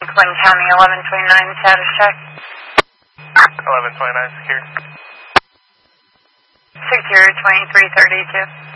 Clinton County, 1129, status check. 1129, secure. Secure, 2332.